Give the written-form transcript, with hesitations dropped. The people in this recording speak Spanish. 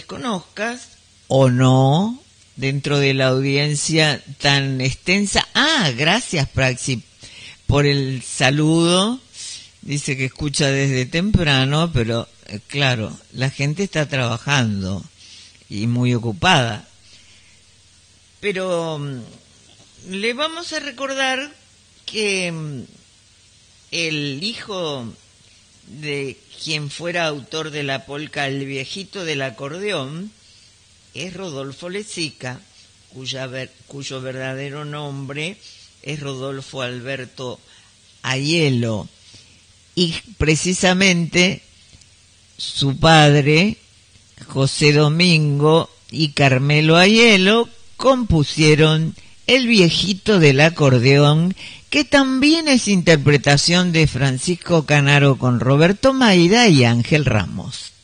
conozcas o no, dentro de la audiencia tan extensa. Gracias, Praxi, por el saludo. Dice que escucha desde temprano, pero claro, la gente está trabajando y muy ocupada. Pero le vamos a recordar que el hijo de quien fuera autor de la polca El viejito del acordeón es Rodolfo Lezica, cuyo verdadero nombre es Rodolfo Alberto Aiello, y precisamente su padre, José Domingo y Carmelo Aiello, compusieron El viejito del acordeón, que también es interpretación de Francisco Canaro con Roberto Maida y Ángel Ramos.